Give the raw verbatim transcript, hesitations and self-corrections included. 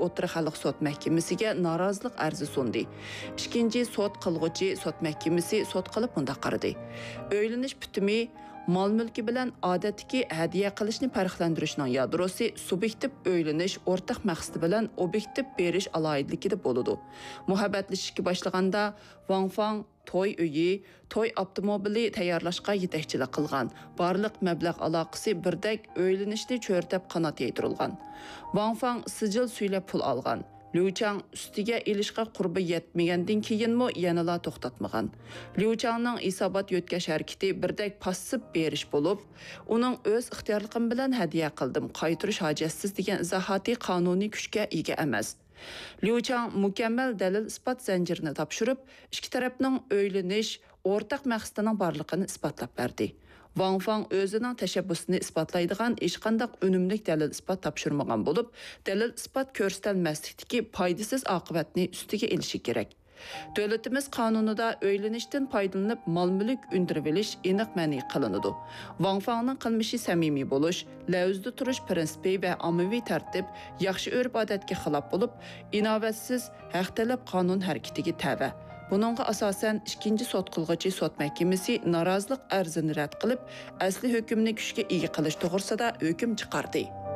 O'rta Xalq sud mahkamasiga norozilik arzi sundi. Ikkinchi sud qilg'uchi sud mahkamasi sud qilib bunda qaradi. O'ylanish bitimi mal mulki bilan odatdagi hadiya qilishni farqlantirishning yadrosi subyektiv o'ylanish o'rtaq maqsadi bilan obyektiv berish alohidligida bo'ladi. Muhabbatlashishga boshlaganda Wang Fang to'y uyi, to'y avtomobili tayyorlashga yetakchilik qilgan. Barliq mablag' aloqasi birdek o'ylanishni cho'rtab qanot yaytirilgan. Wang Fang sijil suylab pul olgan. Liu Chang ustiga ilishqa qurbi yetmagandan keyinmi yanala to'xtatmagan. Liu Changning hisobot yo'tkash harakati birdek passiv berish bo'lib, uning o'z ixtiyorligim bilan hadiya qildim, qaytirish hojatsiz degan izohati qonuniy kuchga ega emas. Liu Chang mukammal dalil isbot zanjirini topshirib, ikki tarafning o'ylanish o'rtaq maqsadining borligini isbotlab berdi. Wang Fang o'zining tashabbusini isbotlaydigan hech qanday unumli dalil isbot topshirmagan bo'lib, dalil isbot ko'rsatilmaslikdagi foydasiz oqibatni ustiga elishi kerak. Davlatimiz qonunida o'ylanishdan foydalanib mol-mulk undirib olish aniq ma'ni qilinadi. Wang Fangning qilmishi samimiy bo'lish, lavzda turish prinsipi va ommaviy tartib yaxshi urf-odatga xilof bo'lib, inovatsiz haq talab qonun harakatiga tava. Buningga asosan ikkinchi sud qilg'uchi sud mahkamasi norozilik arzini rad qilib, asli hukmni kuchga ega qilish to'g'risida hukm chiqardi.